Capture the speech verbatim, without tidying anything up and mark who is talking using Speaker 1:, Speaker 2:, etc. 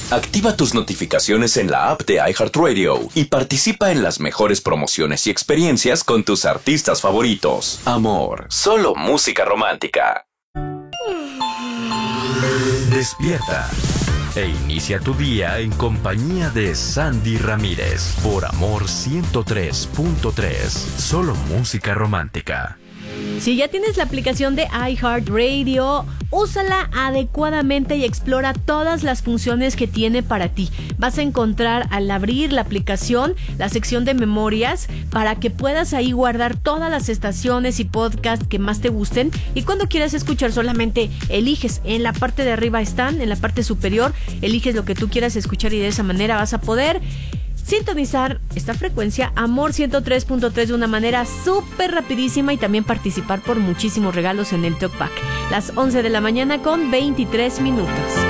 Speaker 1: Activa tus notificaciones en la app de iHeartRadio y participa en las mejores promociones y experiencias con tus artistas favoritos. Amor, solo música romántica.
Speaker 2: Despierta e inicia tu día en compañía de Sandy Ramírez por Amor ciento tres punto tres. Solo música romántica.
Speaker 3: Si ya tienes la aplicación de iHeartRadio, úsala adecuadamente y explora todas las funciones que tiene para ti. Vas a encontrar al abrir la aplicación la sección de memorias para que puedas ahí guardar todas las estaciones y podcasts que más te gusten, y cuando quieras escuchar solamente eliges. En la parte de arriba están, en la parte superior eliges lo que tú quieras escuchar y de esa manera vas a poder sintonizar esta frecuencia Amor ciento tres punto tres de una manera súper rapidísima y también participar por muchísimos regalos en el Talkback. Las once de la mañana con veintitrés minutos.